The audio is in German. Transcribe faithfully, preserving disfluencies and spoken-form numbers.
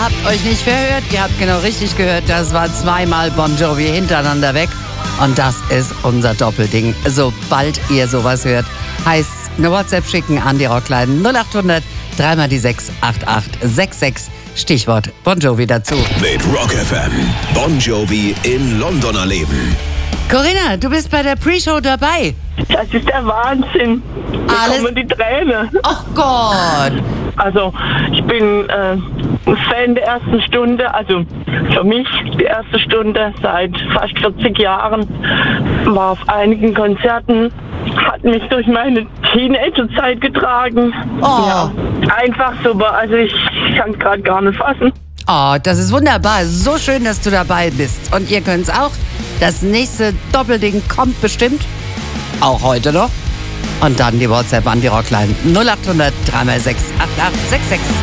habt euch nicht verhört, ihr habt genau richtig gehört, das war zweimal Bon Jovi hintereinander weg. Und das ist unser Doppelding. Sobald ihr sowas hört, heißt eine WhatsApp schicken an die Rockline null acht hundert drei mal die sechs acht acht sechs sechs. Stichwort Bon Jovi dazu. Mit Rock F M. Bon Jovi in London erleben. Corinna, du bist bei der Pre-Show dabei. Das ist der Wahnsinn. Da Alles- kommen die Tränen. Ach Gott. Also, ich bin äh, ein Fan der ersten Stunde. Also, für mich die erste Stunde seit fast vierzig Jahren. War auf einigen Konzerten. Hat mich durch meine Teenagerzeit getragen. Oh. Ja, einfach super. Also, ich kann es gerade gar nicht fassen. Oh, das ist wunderbar. So schön, dass du dabei bist. Und ihr könnt's auch. Das nächste Doppelding kommt bestimmt. Auch heute noch. Und dann die WhatsApp an die Rockline null acht hundert drei mal sechs acht acht sechs sechs.